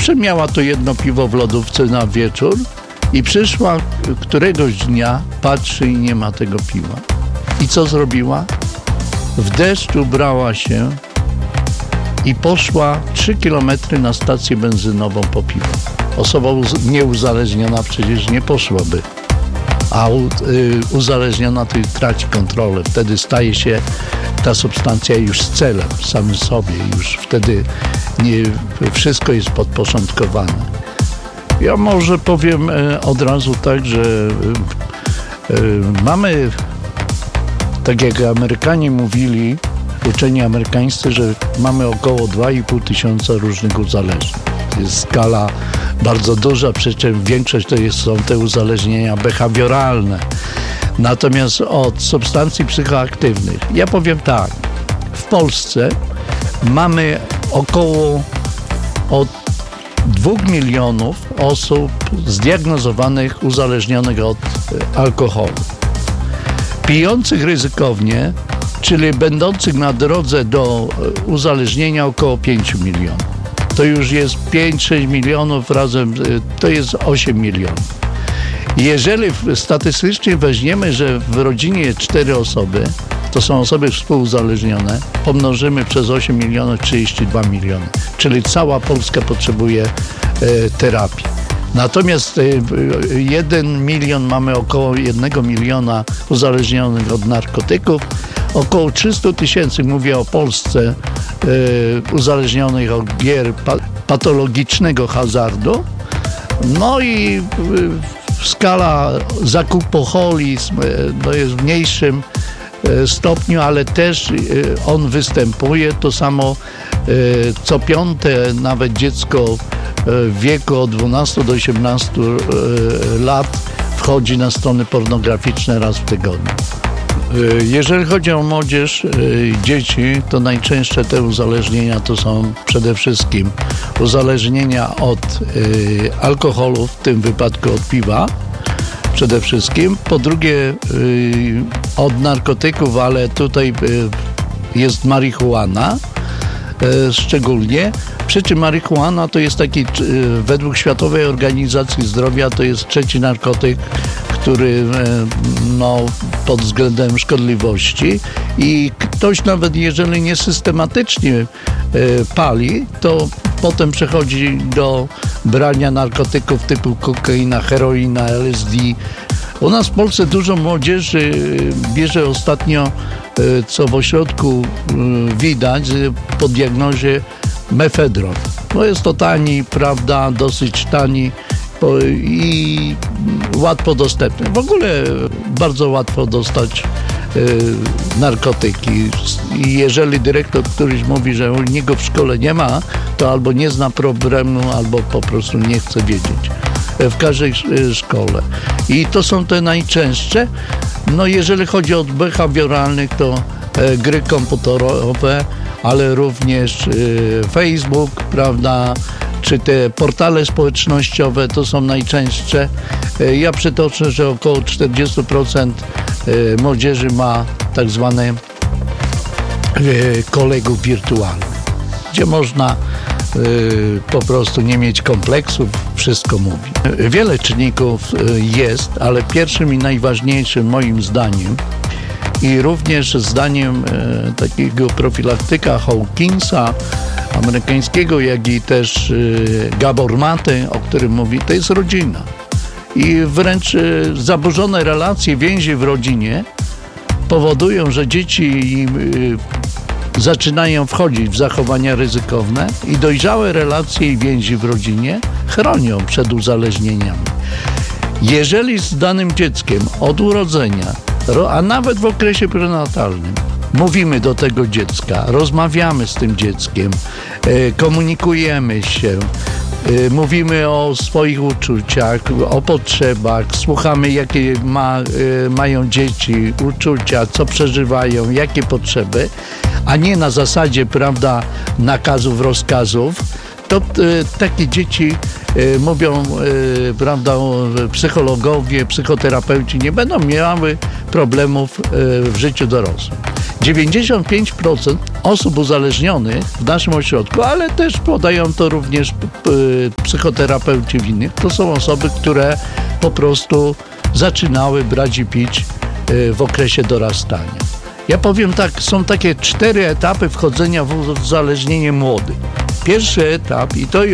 Zawsze miała to jedno piwo w lodówce na wieczór i przyszła któregoś dnia, patrzy i nie ma tego piwa. I co zrobiła? W deszczu brała się i poszła 3 kilometry na stację benzynową po piwo. Osoba nieuzależniona przecież nie poszłaby, a uzależniona to traci kontrolę. Wtedy staje się ta substancja już celem samym sobie. Już wtedy wszystko jest podporządkowane. Ja może powiem od razu tak, że mamy, tak jak Amerykanie mówili, uczeni amerykańscy, że mamy około 2,5 tysiąca różnych uzależnień. To jest skala bardzo duża, przy czym większość to są te uzależnienia behawioralne. Natomiast od substancji psychoaktywnych, ja powiem tak, w Polsce mamy około od 2 milionów osób zdiagnozowanych, uzależnionych od alkoholu. Pijących ryzykownie, czyli będących na drodze do uzależnienia, około 5 milionów. To już jest 5-6 milionów razem, to jest 8 milionów. Jeżeli statystycznie weźmiemy, że w rodzinie 4 osoby, to są osoby współuzależnione, pomnożymy przez 8 milionów, 32 miliony. Czyli cała Polska potrzebuje terapii. Natomiast 1 milion, mamy około 1 miliona uzależnionych od narkotyków, około 300 tysięcy, mówię o Polsce, uzależnionych od gier, patologicznego hazardu. No i skala zakupoholizm to jest w mniejszym stopniu, ale też on występuje. To samo co 5. nawet dziecko w wieku od 12 do 18 lat wchodzi na strony pornograficzne raz w tygodniu. Jeżeli chodzi o młodzież, dzieci, to najczęstsze te uzależnienia to są przede wszystkim uzależnienia od alkoholu, w tym wypadku od piwa przede wszystkim. Po drugie od narkotyków, ale tutaj jest marihuana szczególnie. Przy czym marihuana to jest taki, według Światowej Organizacji Zdrowia, to jest 3. narkotyk, który pod względem szkodliwości, i ktoś nawet jeżeli nie systematycznie pali, to potem przechodzi do brania narkotyków typu kokaina, heroina, LSD. U nas w Polsce dużo młodzieży bierze ostatnio, co w ośrodku widać, po diagnozie mefedron. No jest to tani, prawda, dosyć tani i łatwo dostępny. W ogóle bardzo łatwo dostać narkotyki. I jeżeli dyrektor któryś mówi, że u niego w szkole nie ma, to albo nie zna problemu, albo po prostu nie chce wiedzieć. W każdej szkole. I to są te najczęstsze. No jeżeli chodzi o behawioralnych, to gry komputerowe, ale również Facebook, prawda, czy te portale społecznościowe, to są najczęstsze. Ja przytoczę, że około 40% młodzieży ma tak zwane kolegów wirtualnych, gdzie można po prostu nie mieć kompleksów, wszystko mówi. Wiele czynników jest, ale pierwszym i najważniejszym moim zdaniem i również zdaniem takiego profilaktyka Hawkinsa amerykańskiego, jak i też Gabor Maté, o którym mówi, to jest rodzina. I wręcz zaburzone relacje, więzi w rodzinie powodują, że dzieci zaczynają wchodzić w zachowania ryzykowne i dojrzałe relacje i więzi w rodzinie chronią przed uzależnieniami. Jeżeli z danym dzieckiem od urodzenia, a nawet w okresie prenatalnym, mówimy do tego dziecka, rozmawiamy z tym dzieckiem, komunikujemy się, mówimy o swoich uczuciach, o potrzebach, słuchamy, jakie mają dzieci, uczucia, co przeżywają, jakie potrzeby, a nie na zasadzie, prawda, nakazów, rozkazów, To takie dzieci mówią, prawda, psychologowie, psychoterapeuci nie będą miały problemów w życiu dorosłym. 95% osób uzależnionych w naszym ośrodku, ale też podają to również psychoterapeuci w innych, to są osoby, które po prostu zaczynały brać i pić w okresie dorastania. Ja powiem tak, są takie 4 etapy wchodzenia w uzależnienie młodych. Pierwszy etap,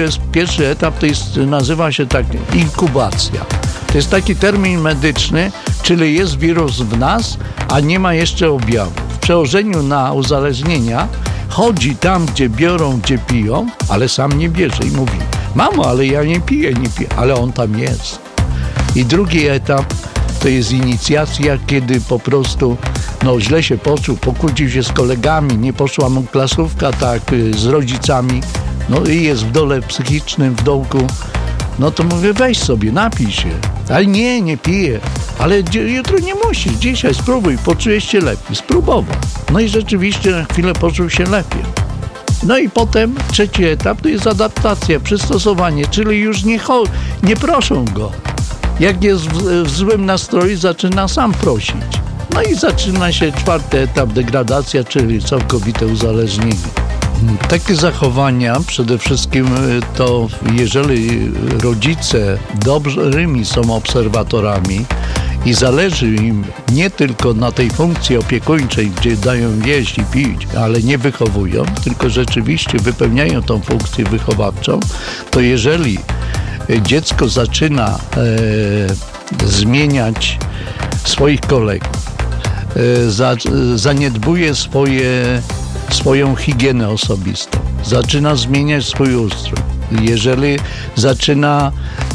nazywa się tak inkubacja. To jest taki termin medyczny, czyli jest wirus w nas, a nie ma jeszcze objawów. W przełożeniu na uzależnienia chodzi tam, gdzie biorą, gdzie piją, ale sam nie bierze i mówi: mamo, ale ja nie piję, ale on tam jest. I drugi etap to jest inicjacja, kiedy po prostu źle się poczuł, pokłócił się z kolegami, nie poszła mu klasówka z rodzicami, i jest w dole psychicznym, w dołku. To mówię: weź sobie, napij się. Ale nie piję. Ale jutro nie musisz, dzisiaj spróbuj, poczujesz się lepiej. Spróbował. I rzeczywiście na chwilę poczuł się lepiej. I potem trzeci etap to jest adaptacja, przystosowanie, czyli już nie proszą go. Jak jest w złym nastroju, zaczyna sam prosić. I zaczyna się 4. etap, degradacja, czyli całkowite uzależnienie. Takie zachowania przede wszystkim to, jeżeli rodzice dobrymi są obserwatorami i zależy im nie tylko na tej funkcji opiekuńczej, gdzie dają jeść i pić, ale nie wychowują, tylko rzeczywiście wypełniają tą funkcję wychowawczą, to jeżeli dziecko zaczyna zmieniać swoich kolegów, zaniedbuje swoją higienę osobistą, zaczyna zmieniać swój ustrój. Jeżeli zaczyna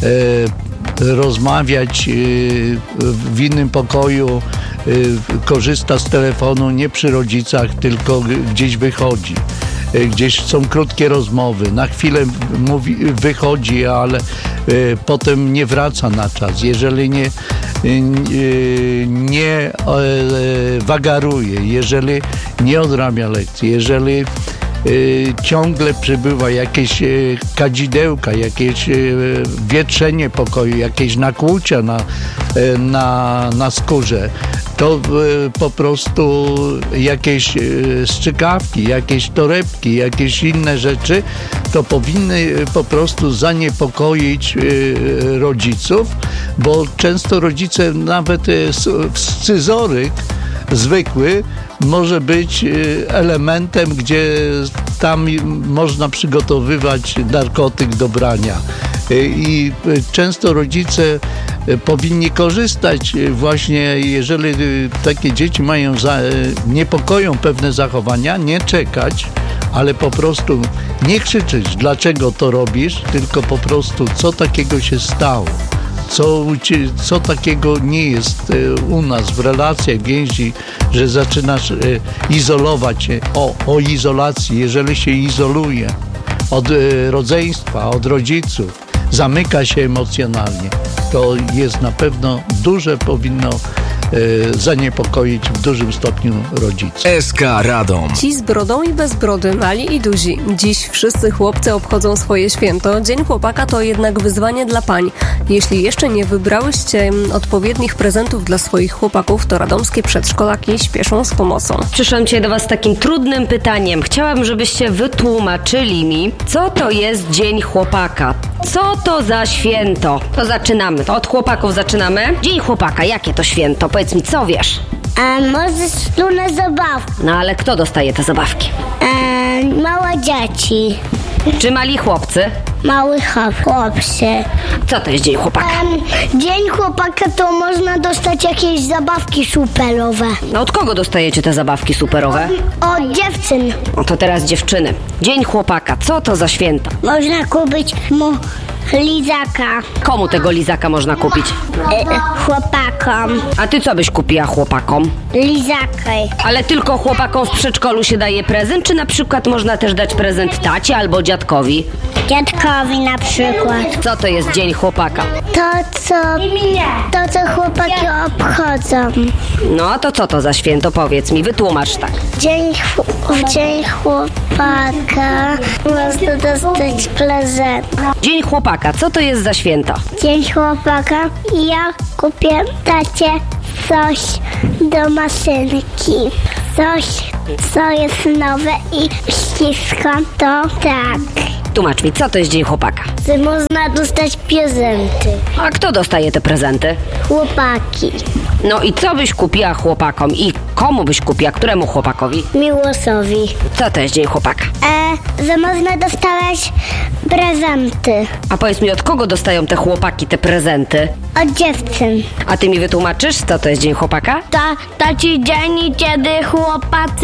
rozmawiać w innym pokoju, korzysta z telefonu nie przy rodzicach, tylko gdzieś wychodzi. Gdzieś są krótkie rozmowy, na chwilę wychodzi, ale potem nie wraca na czas. Jeżeli nie wagaruje, jeżeli nie odrabia lekcji, jeżeli ciągle przybywa jakieś kadzidełka, jakieś wietrzenie pokoju, jakieś nakłucia na skórze, to po prostu jakieś strzykawki, jakieś torebki, jakieś inne rzeczy, to powinny po prostu zaniepokoić rodziców, bo często rodzice nawet scyzoryk zwykły może być elementem, gdzie tam można przygotowywać narkotyk do brania. I często rodzice powinni korzystać właśnie, jeżeli takie dzieci niepokoją pewne zachowania, nie czekać, ale po prostu nie krzyczeć, dlaczego to robisz, tylko po prostu co takiego się stało. Co takiego nie jest u nas w relacjach, więzi, że zaczynasz izolować się. O izolacji, jeżeli się izoluje od rodzeństwa, od rodziców, zamyka się emocjonalnie, to jest na pewno powinno zaniepokoić w dużym stopniu rodziców. SK Radom. Ci z brodą i bez brody, mali i duzi. Dziś wszyscy chłopcy obchodzą swoje święto. Dzień chłopaka to jednak wyzwanie dla pań. Jeśli jeszcze nie wybrałyście odpowiednich prezentów dla swoich chłopaków, to radomskie przedszkolaki śpieszą z pomocą. Przyszłam dzisiaj do was z takim trudnym pytaniem. Chciałam, żebyście wytłumaczyli mi, co to jest Dzień Chłopaka. Co to za święto? To zaczynamy. To od chłopaków zaczynamy. Dzień Chłopaka, jakie to święto? Powiedz mi, co wiesz? Może wspólne zabawki. No ale kto dostaje te zabawki? Małe dzieci. Czy mali chłopcy? Mały chłopcy. Co to jest Dzień Chłopaka? Dzień Chłopaka to można dostać jakieś zabawki superowe. No od kogo dostajecie te zabawki superowe? Od dziewczyn. No to teraz dziewczyny. Dzień Chłopaka, co to za święto? Można kupić mu lizaka. Komu tego lizaka można kupić? Chłopakom. A ty co byś kupiła chłopakom? Lizaki. Ale tylko chłopakom w przedszkolu się daje prezent, czy na przykład można też dać prezent tacie albo dziadkowi? Dziadkowi na przykład. Co to jest Dzień Chłopaka? To co chłopaki obchodzą. No to co to za święto? Powiedz mi, wytłumacz tak. Dzień chłopaka chłopaka można dostać prezent. Dzień chłopaka, co to jest za święto? Dzień chłopaka ja kupię tacie coś do maszynki. Coś, co jest nowe i ściskam to tak. Tłumacz mi, co to jest Dzień chłopaka? Że można dostać prezenty. A kto dostaje te prezenty? Chłopaki. No i co byś kupiła chłopakom i komu byś kupiła, któremu chłopakowi? Miłosowi. Co to jest Dzień chłopaka? Że można dostawać prezenty A powiedz mi, od kogo dostają te chłopaki te prezenty? od dziewczyn. A ty mi wytłumaczysz, co to jest Dzień chłopaka? Taki dzień, kiedy chłopacy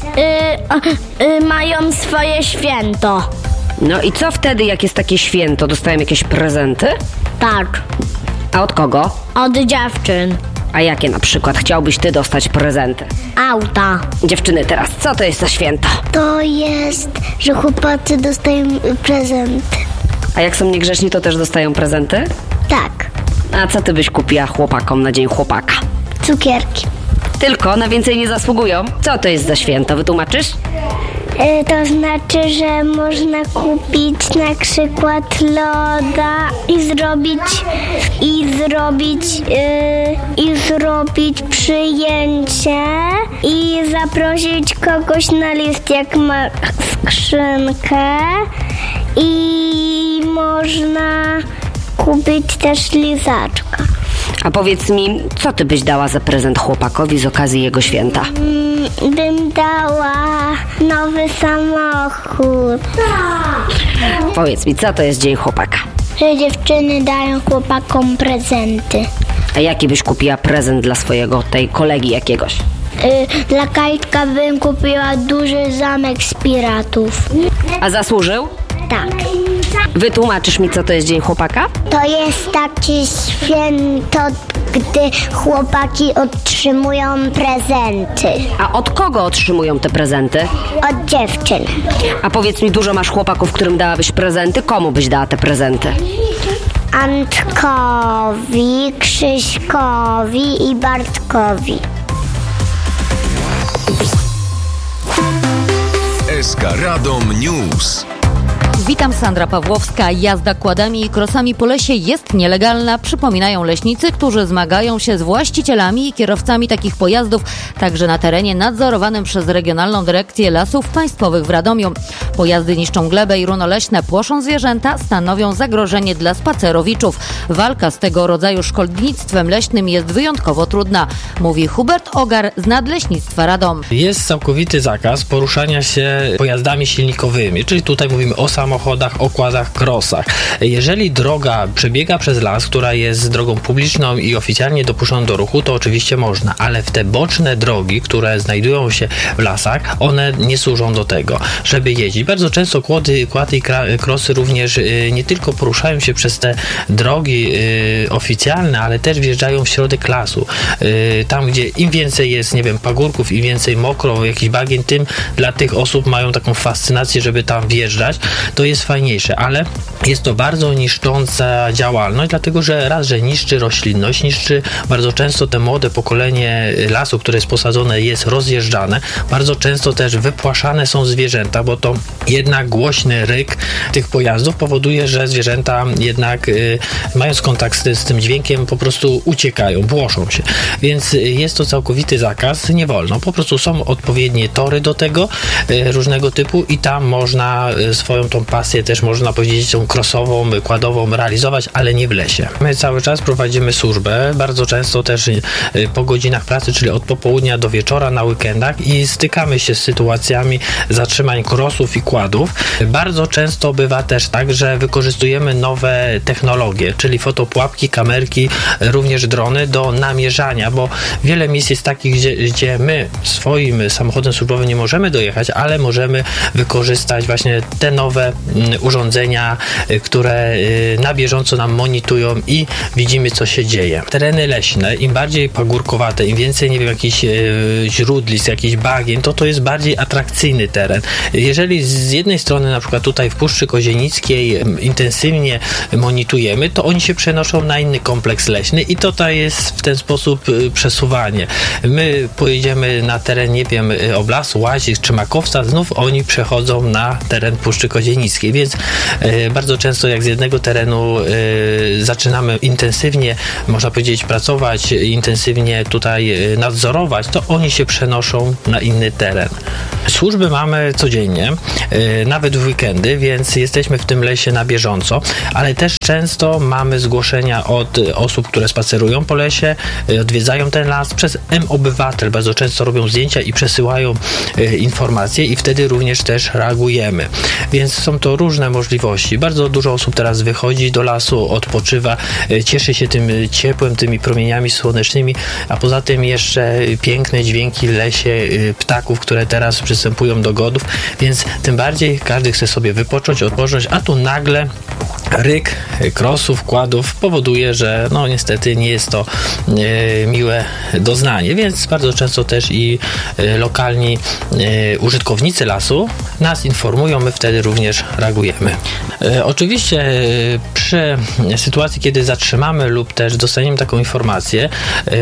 mają swoje święto. No i co wtedy, jak jest takie święto? Dostają jakieś prezenty? Tak. A od kogo? Od dziewczyn. A jakie na przykład chciałbyś ty dostać prezenty? Auta. Dziewczyny teraz, co to jest za święto? To jest, że chłopacy dostają prezenty. A jak są niegrzeczni, to też dostają prezenty? Tak. A co ty byś kupiła chłopakom na Dzień chłopaka? Cukierki. Tylko na więcej nie zasługują? Co to jest za święto? Wytłumaczysz? To znaczy, że można kupić na przykład loda i zrobić przyjęcie i zaprosić kogoś na list, jak ma skrzynkę, i można kupić też lizaczka. A powiedz mi, co ty byś dała za prezent chłopakowi z okazji jego święta? Bym dała nowy samochód. Powiedz mi, co to jest Dzień chłopaka? Że dziewczyny dają chłopakom prezenty. A jaki byś kupiła prezent dla swojego, tej kolegi jakiegoś? Dla Kajtka bym kupiła duży zamek z piratów. A zasłużył? Tak. Wytłumaczysz mi, co to jest Dzień chłopaka? To jest takie święto, gdy chłopaki otrzymują prezenty A od kogo otrzymują te prezenty? od dziewczyn. A powiedz mi, dużo masz chłopaków, którym dałabyś prezenty? Komu byś dała te prezenty? Antkowi, Krzyśkowi i Bartkowi. SK Radom News. Witam, Sandra Pawłowska. Jazda quadami i krosami po lesie jest nielegalna, przypominają leśnicy, którzy zmagają się z właścicielami i kierowcami takich pojazdów, także na terenie nadzorowanym przez Regionalną Dyrekcję Lasów Państwowych w Radomiu. Pojazdy niszczą glebę i runo leśne, płoszą zwierzęta, stanowią zagrożenie dla spacerowiczów. Walka z tego rodzaju szkodnictwem leśnym jest wyjątkowo trudna, mówi Hubert Ogar z Nadleśnictwa Radom. Jest całkowity zakaz poruszania się pojazdami silnikowymi, czyli tutaj mówimy o samochodach, okładach, krosach. Jeżeli droga przebiega przez las, która jest drogą publiczną i oficjalnie dopuszczoną do ruchu, to oczywiście można, ale w te boczne drogi, które znajdują się w lasach, one nie służą do tego, żeby jeździć. Bardzo często kłady i krosy również nie tylko poruszają się przez te drogi oficjalne, ale też wjeżdżają w środek lasu. Tam, gdzie im więcej jest, nie wiem, pagórków, im więcej mokro, jakichś bagien, tym dla tych osób mają taką fascynację, żeby tam wjeżdżać. To jest fajniejsze, ale jest to bardzo niszcząca działalność, dlatego że raz, że niszczy roślinność, niszczy bardzo często te młode pokolenie lasu, które jest posadzone, jest rozjeżdżane. Bardzo często też wypłaszane są zwierzęta, bo to jednak głośny ryk tych pojazdów powoduje, że zwierzęta jednak mając kontakt z tym dźwiękiem po prostu uciekają, błoszą się. Więc jest to całkowity zakaz, nie wolno. Po prostu są odpowiednie tory do tego, różnego typu, i tam można swoją tą pasję też, można powiedzieć, tą krosową, kładową realizować, ale nie w lesie. My cały czas prowadzimy służbę, bardzo często też po godzinach pracy, czyli od popołudnia do wieczora na weekendach, i stykamy się z sytuacjami zatrzymań krosów i kładów. Bardzo często bywa też tak, że wykorzystujemy nowe technologie, czyli fotopułapki, kamerki, również drony do namierzania, bo wiele miejsc jest takich, gdzie my swoim samochodem służbowym nie możemy dojechać, ale możemy wykorzystać właśnie te nowe urządzenia, które na bieżąco nam monitorują i widzimy, co się dzieje. Tereny leśne, im bardziej pagórkowate, im więcej, nie wiem, jakichś źródlisk, jakichś bagien, to jest bardziej atrakcyjny teren. Jeżeli z jednej strony, na przykład tutaj w Puszczy Kozienickiej intensywnie monitorujemy, to oni się przenoszą na inny kompleks leśny i tutaj jest w ten sposób przesuwanie. My pojedziemy na teren, nie wiem, Oblasu, Łazisk czy Makowca, znów oni przechodzą na teren Puszczy Kozienickiej, więc bardzo często jak z jednego terenu zaczynamy intensywnie, można powiedzieć, pracować, intensywnie tutaj nadzorować, to oni się przenoszą na inny teren. Służby mamy codziennie, nawet w weekendy, więc jesteśmy w tym lesie na bieżąco, ale też często mamy zgłoszenia od osób, które spacerują po lesie, odwiedzają ten las, przez M-Obywatel bardzo często robią zdjęcia i przesyłają informacje i wtedy również też reagujemy. Więc są to różne możliwości. Bardzo dużo osób teraz wychodzi do lasu, odpoczywa, cieszy się tym ciepłem, tymi promieniami słonecznymi, a poza tym jeszcze piękne dźwięki w lesie, ptaków, które teraz przystępują do godów, więc tym bardziej każdy chce sobie wypocząć, odpocząć, a tu nagle ryk krosów, kładów powoduje, że no niestety nie jest to miłe doznanie, więc bardzo często też i lokalni użytkownicy lasu nas informują, my wtedy również reagujemy. Oczywiście przy sytuacji, kiedy zatrzymamy lub też dostaniemy taką informację,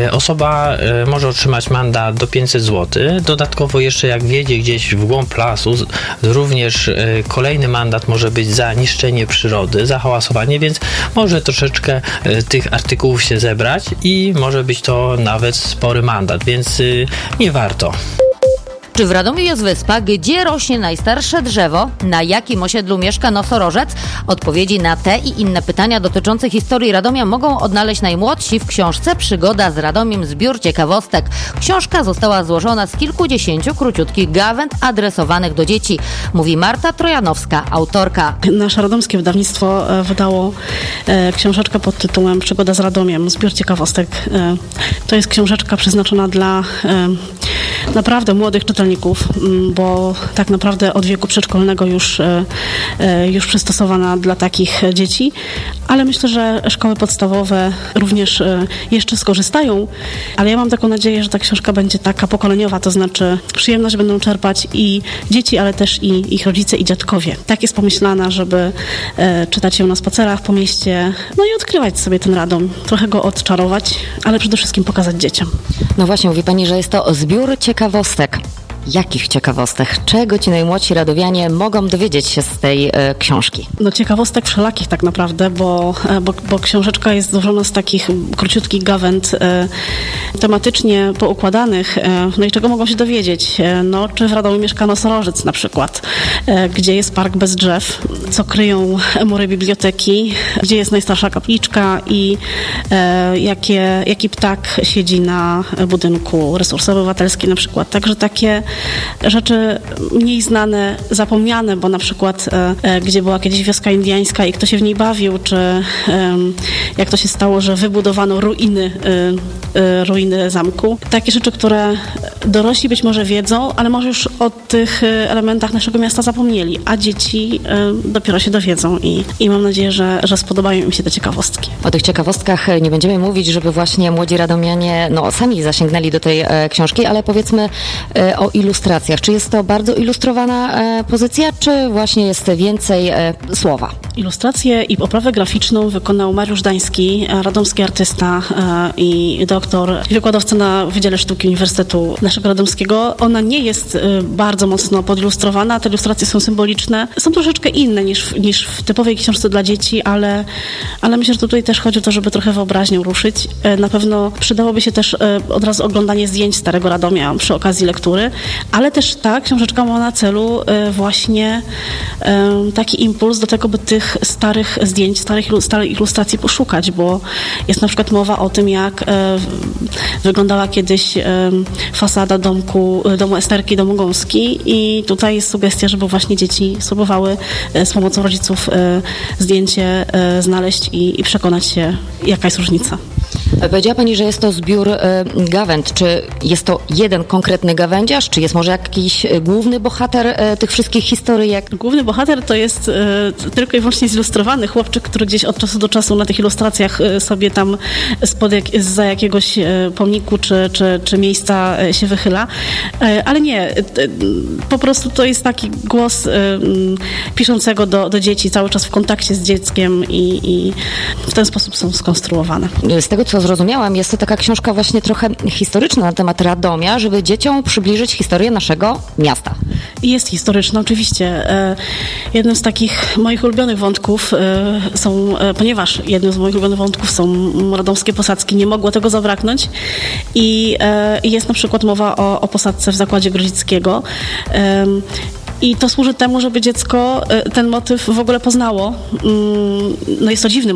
osoba może otrzymać mandat do 500 zł. Dodatkowo jeszcze jak wjedzie gdzieś w głąb lasu, również kolejny mandat może być za niszczenie przyrody, za hałasowanie, więc może troszeczkę tych artykułów się zebrać i może być to nawet spory mandat, więc nie warto. Czy w Radomiu jest wyspa? Gdzie rośnie najstarsze drzewo? Na jakim osiedlu mieszka nosorożec? Odpowiedzi na te i inne pytania dotyczące historii Radomia mogą odnaleźć najmłodsi w książce Przygoda z Radomiem, zbiór ciekawostek. Książka została złożona z kilkudziesięciu króciutkich gawęd adresowanych do dzieci, mówi Marta Trojanowska, autorka. Nasze radomskie wydawnictwo wydało książeczkę pod tytułem Przygoda z Radomiem, zbiór ciekawostek. To jest książeczka przeznaczona dla naprawdę młodych czytelników, bo tak naprawdę od wieku przedszkolnego już przystosowana dla takich dzieci, ale myślę, że szkoły podstawowe również jeszcze skorzystają, ale ja mam taką nadzieję, że ta książka będzie taka pokoleniowa, to znaczy przyjemność będą czerpać i dzieci, ale też i ich rodzice i dziadkowie. Tak jest pomyślana, żeby czytać ją na spacerach po mieście, no i odkrywać sobie ten Radom, trochę go odczarować, ale przede wszystkim pokazać dzieciom. No właśnie, mówi Pani, że jest to zbiór ciekawostek. Jakich ciekawostek? Czego ci najmłodsi radowianie mogą dowiedzieć się z tej książki? No ciekawostek wszelakich tak naprawdę, bo książeczka jest złożona z takich króciutkich gawęd tematycznie poukładanych. No i czego mogą się dowiedzieć? No, czy w Radomiu mieszka nosorożec na przykład? Gdzie jest park bez drzew? Co kryją mury biblioteki? Gdzie jest najstarsza kapliczka? I jaki ptak siedzi na budynku Resursy Obywatelskie na przykład? Także takie rzeczy mniej znane, zapomniane, bo na przykład gdzie była kiedyś wioska indyjska i kto się w niej bawił, czy jak to się stało, że wybudowano ruiny zamku. Takie rzeczy, które dorośli być może wiedzą, ale może już o tych elementach naszego miasta zapomnieli, a dzieci dopiero się dowiedzą i mam nadzieję, że spodobają im się te ciekawostki. O tych ciekawostkach nie będziemy mówić, żeby właśnie młodzi radomianie sami zasięgnęli do tej książki, ale powiedzmy o ilustracjach. Czy jest to bardzo ilustrowana pozycja, czy właśnie jest więcej słowa? Ilustrację i oprawę graficzną wykonał Mariusz Dański, radomski artysta i doktor, wykładowca na Wydziale Sztuki Uniwersytetu naszego Radomskiego. Ona nie jest bardzo mocno podilustrowana, te ilustracje są symboliczne. Są troszeczkę inne niż w typowej książce dla dzieci, ale myślę, że tutaj też chodzi o to, żeby trochę wyobraźnią ruszyć. Na pewno przydałoby się też od razu oglądanie zdjęć Starego Radomia przy okazji lektury, ale też ta książeczka ma na celu właśnie taki impuls do tego, by tych starych zdjęć, starych ilustracji poszukać, bo jest na przykład mowa o tym, jak wyglądała kiedyś fasada domu Esterki, domu Gąski i tutaj jest sugestia, żeby właśnie dzieci spróbowały z pomocą rodziców zdjęcie znaleźć i przekonać się, jaka jest różnica. Powiedziała Pani, że jest to zbiór gawęd. Czy jest to jeden konkretny gawędziarz, czy jest może jakiś główny bohater tych wszystkich historyjek? Główny bohater to jest tylko i wyłącznie zilustrowany chłopczyk, który gdzieś od czasu do czasu na tych ilustracjach sobie tam zza jakiegoś pomniku czy miejsca się wychyla. Ale nie, po prostu to jest taki głos piszącego do dzieci, cały czas w kontakcie z dzieckiem i w ten sposób są skonstruowane. Z tego, co zrozumiałam, jest to taka książka właśnie trochę historyczna na temat Radomia, żeby dzieciom przybliżyć historię naszego miasta. Jest historyczna, oczywiście. Jednym z takich moich ulubionych wątków ponieważ jednym z moich ulubionych wątków są radomskie posadzki, nie mogło tego zabraknąć i jest na przykład mowa o posadzce w Zakładzie Grodzickiego. I to służy temu, żeby dziecko ten motyw w ogóle poznało. No jest to dziwny